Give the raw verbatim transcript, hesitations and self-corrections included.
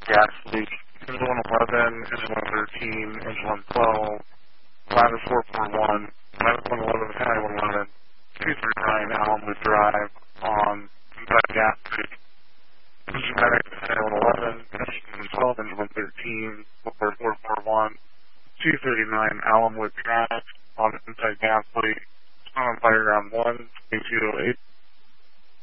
gas leak. Engine one eleven, engine one thirteen, engine one twelve, ladder four four one, ladder one eleven, County one eleven, two thirty-nine Allenwood Drive on inside Gas Creek. Engine medic, County one eleven, engine one twelve, engine one thirteen, four four one, two thirty-nine Allenwood Drive on inside Gas Leak. On Fireground one, twenty-two oh eight.